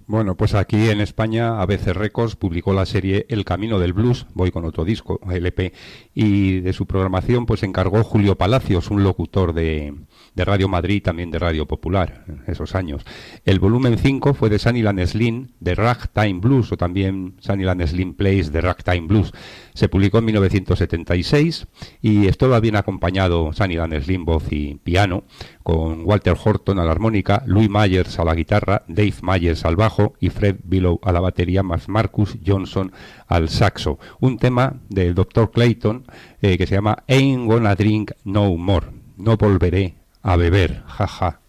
Bueno, pues aquí en España ABC Records publicó la serie El Camino del Blues, voy con otro disco, LP, y de su programación pues se encargó Julio Palacios, un locutor de Radio Madrid, también de Radio Popular, en esos años. El volumen 5 fue de Sunnyland Slim, de Ragtime Blues, o también Sunnyland Slim Plays de Ragtime Blues. Se publicó en 1976 y esto va bien acompañado, Sunnyland Slim, voz y piano, con Walter Horton a la armónica, Louis Myers a la guitarra, Dave Myers al bajo y Fred Billow a la batería, más Marcus Johnson al saxo. Un tema del Dr. Clayton que se llama Ain't Gonna Drink No More. No volveré a beber, jaja.